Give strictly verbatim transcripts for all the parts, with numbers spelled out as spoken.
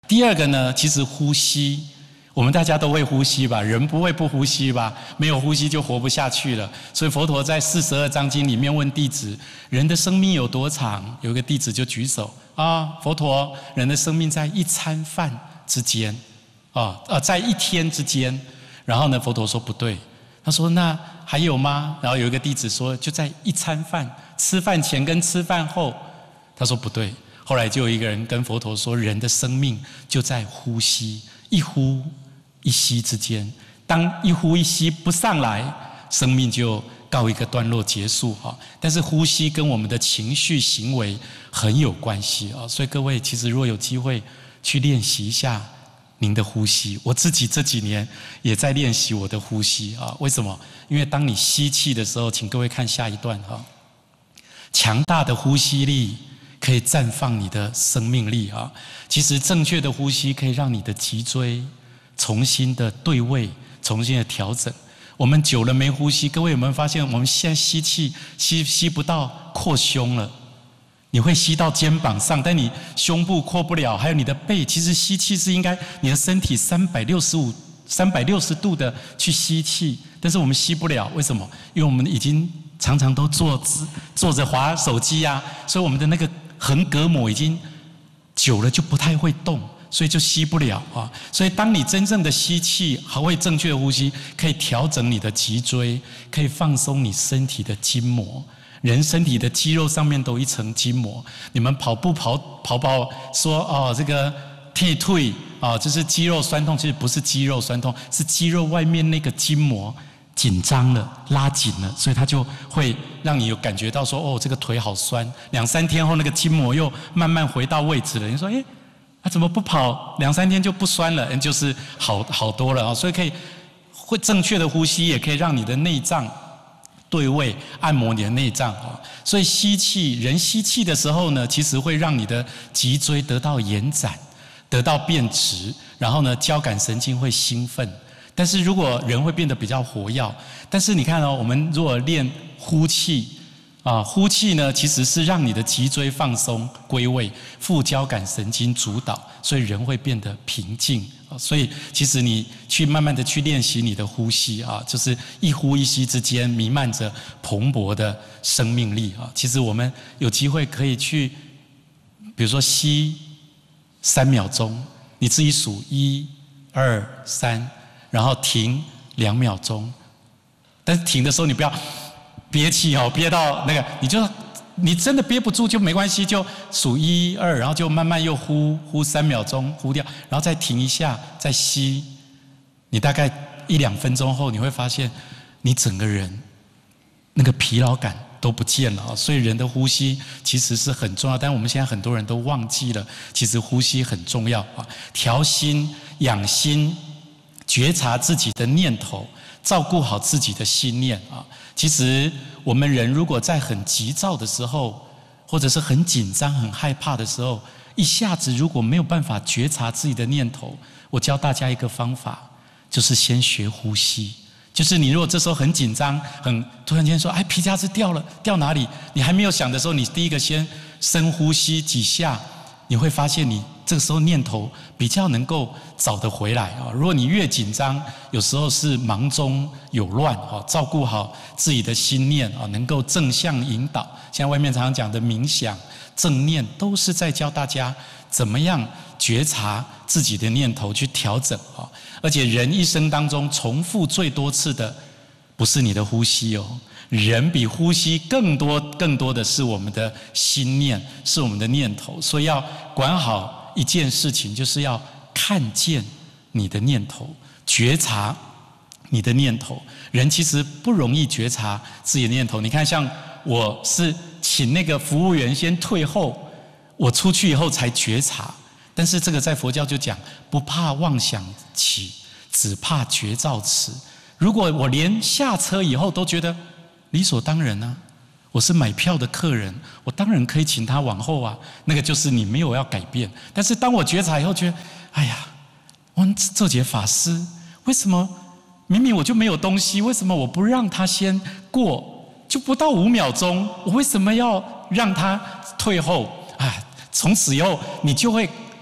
第二个呢，其实呼吸，我们大家都会呼吸吧，人不会不呼吸吧？没有呼吸就活不下去了。所以佛陀在四十二章经里面问弟子：人的生命有多长？有一个弟子就举手啊，佛陀，人的生命在一餐饭之间，啊呃，在一天之间。然后呢，佛陀说不对，他说那还有吗？然后有一个弟子说就在一餐饭，吃饭前跟吃饭后。他说不对。后来就有一个人跟佛陀说，人的生命就在呼吸，一呼一吸之间。当一呼一吸不上来，生命就告一个段落结束哈。但是呼吸跟我们的情绪行为很有关系啊，所以各位其实如果有机会去练习一下您的呼吸，我自己这几年也在练习我的呼吸啊。为什么？因为当你吸气的时候，请各位看下一段哈，强大的呼吸力可以绽放你的生命力啊！其实正确的呼吸可以让你的脊椎重新的对位，重新的调整。我们久了没呼吸，各位有没有发现，我们现在吸气吸吸不到扩胸了？你会吸到肩膀上，但你胸部扩不了，还有你的背。其实吸气是应该你的身体三百六十五、三百六十度的去吸气，但是我们吸不了，为什么？因为我们已经常常都坐坐着滑手机啊，所以我们的那个横膈膜已经久了就不太会动，所以就吸不了啊。所以当你真正的吸气，还会正确的呼吸，可以调整你的脊椎，可以放松你身体的筋膜。人身体的肌肉上面都一层筋膜，你们跑步跑跑跑说哦这个退退啊，就是肌肉酸痛，其实不是肌肉酸痛，是肌肉外面那个筋膜紧张了，拉紧了，所以它就会让你有感觉到说，哦，这个腿好酸。两三天后，那个筋膜又慢慢回到位置了。你说，哎，啊，怎么不跑两三天就不酸了？嗯，就是好好多了啊。所以可以会正确的呼吸，也可以让你的内脏对位，按摩你的内脏啊。所以吸气，人吸气的时候呢，其实会让你的脊椎得到延展，得到变直，然后呢，交感神经会兴奋。但是如果人会变得比较活跃，但是你看哦，我们如果练呼气啊，呼气呢其实是让你的脊椎放松归位，副交感神经主导，所以人会变得平静啊。所以其实你去慢慢的去练习你的呼吸啊，就是一呼一吸之间弥漫着蓬勃的生命力啊。其实我们有机会可以去，比如说吸三秒钟，你自己数一、二、三。然后停两秒钟，但是停的时候你不要憋气哦，憋到那个，你就你真的憋不住就没关系，就数一二，然后就慢慢又呼呼三秒钟，呼掉，然后再停一下，再吸。你大概一两分钟后，你会发现你整个人那个疲劳感都不见了啊。所以人的呼吸其实是很重要，但我们现在很多人都忘记了，其实呼吸很重要啊，调心、养心。觉察自己的念头，照顾好自己的心念啊。其实我们人如果在很急躁的时候，或者是很紧张、很害怕的时候，一下子如果没有办法觉察自己的念头，我教大家一个方法，就是先学呼吸。就是你如果这时候很紧张，很突然间说，哎，皮夹子掉了，掉哪里？你还没有想的时候，你第一个先深呼吸几下，你会发现你这个时候念头比较能够找得回来啊。如果你越紧张，有时候是忙中有乱啊，照顾好自己的心念啊，能够正向引导。现在外面常常讲的冥想、正念，都是在教大家怎么样觉察自己的念头，去调整啊。而且人一生当中重复最多次的，不是你的呼吸哦。人比呼吸更多更多的是我们的心念，是我们的念头。所以要管好一件事情，就是要看见你的念头，觉察你的念头。人其实不容易觉察自己的念头。你看，像我是请那个服务员先退后，我出去以后才觉察。但是这个在佛教就讲，不怕妄想起，只怕觉照迟。如果我连下车以后都觉得理所当然啊，我是买票的客人，我当然可以请他往后啊，那个就是你没有要改变。但是当我觉察以后，觉得哎呀，我这节法师为什么明明我就没有东西，为什么我不让他先过？就不到五秒钟，我为什么要让他退后？哎，从此以后你就会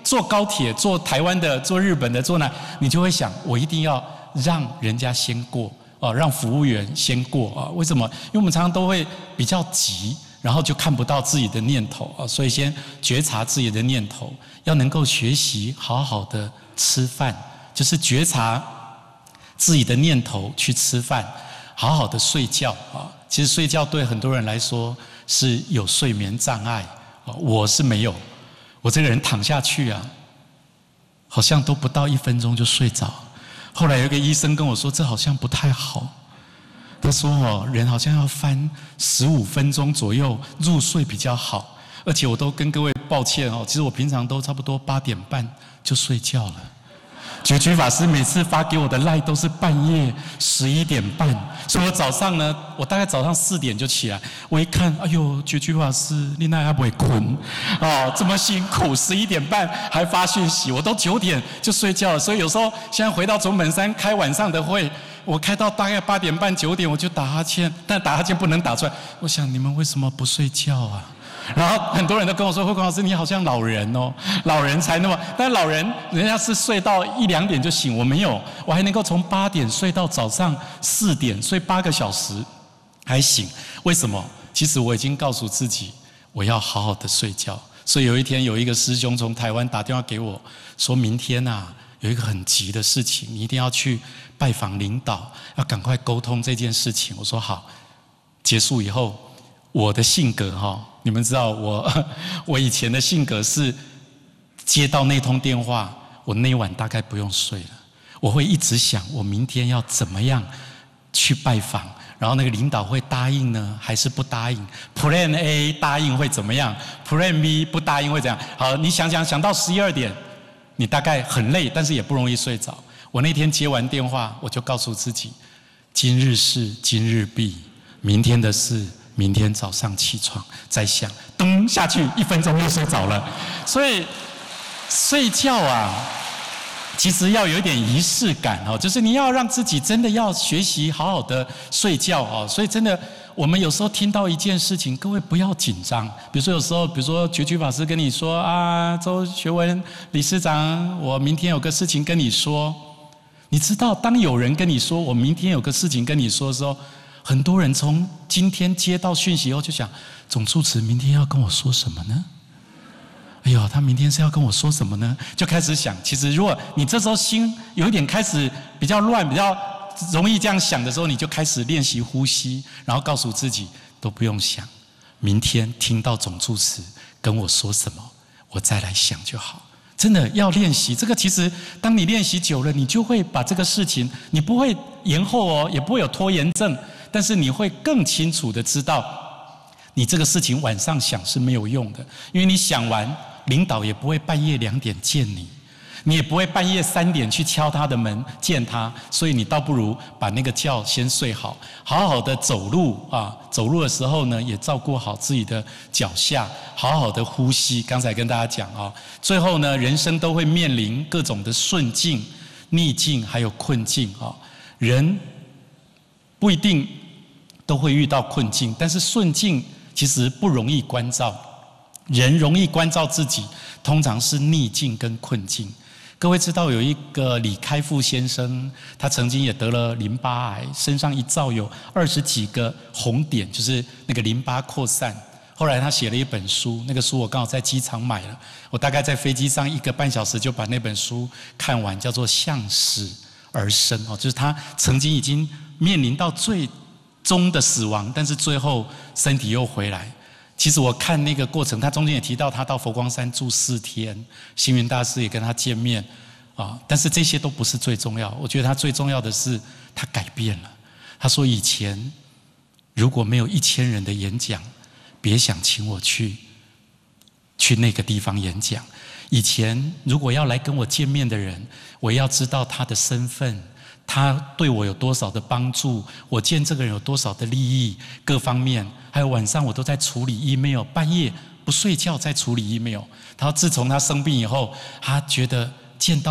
坐高铁，坐台湾的，坐日本的，坐哪，你就会想，我一定要让人家先过哦，让服务员先过啊？为什么？因为我们常常都会比较急，然后就看不到自己的念头啊，所以先觉察自己的念头，要能够学习好好的吃饭，就是觉察自己的念头去吃饭，好好的睡觉啊。其实睡觉对很多人来说是有睡眠障碍，我是没有。我这个人躺下去啊，好像都不到一分钟就睡着。后来有一个医生跟我说，这好像不太好。他说哦，人好像要翻十五分钟左右入睡比较好。而且我都跟各位抱歉哦，其实我平常都差不多八点半就睡觉了。觉居法师每次发给我的赖都是半夜十一点半，所以我早上呢，我大概早上四点就起来。我一看，哎呦，觉居法师，你那还不会困哦？这么辛苦，十一点半还发讯息，我都九点就睡觉了。所以有时候现在回到总本山开晚上的会，我开到大概八点半九点，我就打哈欠，但打哈欠不能打出来。我想你们为什么不睡觉啊？然后很多人都跟我说，慧光老师你好像老人哦，老人才那么，但老人人家是睡到一两点就醒，我没有，我还能够从八点睡到早上四点，睡八个小时还醒。为什么？其实我已经告诉自己，我要好好的睡觉。所以有一天有一个师兄从台湾打电话给我，说明天啊有一个很急的事情，你一定要去拜访领导，要赶快沟通这件事情。我说好。结束以后，我的性格哈，你们知道我我以前的性格是接到那通电话，我那晚大概不用睡了，我会一直想我明天要怎么样去拜访，然后那个领导会答应呢还是不答应 ，Plan A 答应会怎么样 ，Plan B 不答应会怎样？好，你想想想到十一二点，你大概很累，但是也不容易睡着。我那天接完电话，我就告诉自己，今日事今日毕，明天的事明天早上起床再想，咚下去一分钟又睡着了。所以睡觉啊，其实要有一点仪式感哦，就是你要让自己真的要学习好好的睡觉哦。所以真的，我们有时候听到一件事情，各位不要紧张。比如说有时候，比如说觉居法师跟你说啊，周学文理事长，我明天有个事情跟你说。你知道，当有人跟你说我明天有个事情跟你说的时候，很多人从今天接到讯息后就想，总住持明天要跟我说什么呢？哎呦，他明天是要跟我说什么呢？就开始想。其实如果你这时候心有一点开始比较乱，比较容易这样想的时候，你就开始练习呼吸，然后告诉自己都不用想，明天听到总住持跟我说什么，我再来想就好。真的要练习这个，其实当你练习久了，你就会把这个事情，你不会延后哦，也不会有拖延症，但是你会更清楚的知道，你这个事情晚上想是没有用的，因为你想完，领导也不会半夜两点见你，你也不会半夜三点去敲他的门见他，所以你倒不如把那个觉先睡好，好好的走路啊，走路的时候呢，也照顾好自己的脚下，好好的呼吸。刚才跟大家讲啊，最后呢，人生都会面临各种的顺境、逆境，还有困境啊。人不一定都会遇到困境，但是顺境其实不容易关照。人容易关照自己，通常是逆境跟困境。各位知道有一个李开复先生，他曾经也得了淋巴癌，身上一照有二十几个红点，就是那个淋巴扩散。后来他写了一本书，那个书我刚好在机场买了，我大概在飞机上一个半小时就把那本书看完，叫做《向死而生》哦，就是他曾经已经面临到最终的死亡，但是最后身体又回来。其实我看那个过程，他中间也提到他到佛光山住四天，星云大师也跟他见面啊，但是这些都不是最重要。我觉得他最重要的是他改变了。他说以前如果没有一千人的演讲，别想请我去去那个地方演讲。以前如果要来跟我见面的人，我要知道他的身份，他对我有多少的帮助，我见这个人有多少的利益，各方面，还有晚上我都在处理 email， 半夜不睡觉在处理 email。他自从他生病以后，他觉得见到